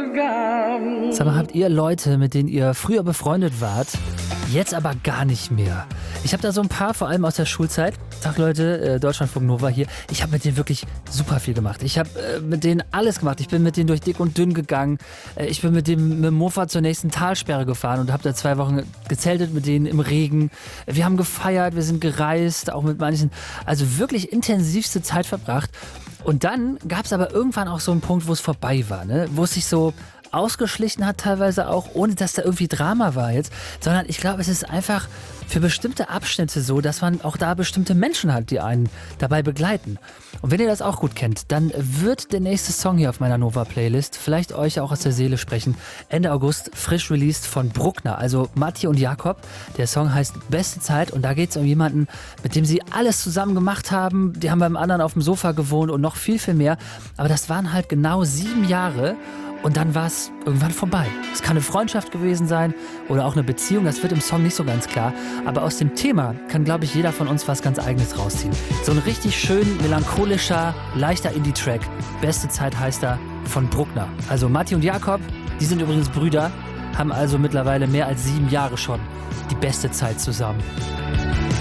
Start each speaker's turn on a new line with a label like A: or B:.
A: begann.
B: Sag mal, habt ihr Leute, mit denen ihr früher befreundet wart, jetzt aber gar nicht mehr? Ich habe da so ein paar, vor allem aus der Schulzeit. Tag Leute, Deutschlandfunk Nova hier. Ich habe mit denen wirklich super viel gemacht. Ich habe mit denen alles gemacht. Ich bin mit denen durch dick und dünn gegangen. Ich bin mit dem Mofa zur nächsten Talsperre gefahren und habe da 2 Wochen gezeltet mit denen im Regen. Wir haben gefeiert, wir sind gereist, auch mit manchen. Also wirklich intensivste Zeit verbracht. Und dann gab es aber irgendwann auch so einen Punkt, wo es vorbei war, ne? Wo es sich so ausgeschlichen hat teilweise auch, ohne dass da irgendwie Drama war jetzt, sondern ich glaube, es ist einfach für bestimmte Abschnitte so, dass man auch da bestimmte Menschen hat, die einen dabei begleiten. Und wenn ihr das auch gut kennt, dann wird der nächste Song hier auf meiner Nova-Playlist vielleicht euch auch aus der Seele sprechen. Ende August frisch released von Bruckner, also Matti und Jakob. Der Song heißt Beste Zeit und da geht es um jemanden, mit dem sie alles zusammen gemacht haben. Die haben beim anderen auf dem Sofa gewohnt und noch viel, viel mehr. Aber das waren halt genau 7 Jahre. Und dann war es irgendwann vorbei. Es kann eine Freundschaft gewesen sein oder auch eine Beziehung, das wird im Song nicht so ganz klar. Aber aus dem Thema kann, glaube ich, jeder von uns was ganz Eigenes rausziehen. So ein richtig schön melancholischer, leichter Indie-Track. Beste Zeit heißt er, von Bruckner. Also Matti und Jakob, die sind übrigens Brüder, haben also mittlerweile mehr als 7 Jahre schon die beste Zeit zusammen.